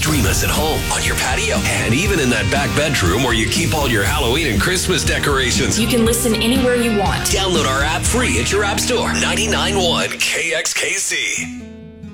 Stream us at home, on your patio, and even in that back bedroom where you keep all your Halloween and Christmas decorations. You can listen anywhere you want. Download our app free at your app store. 99.1 KXKC.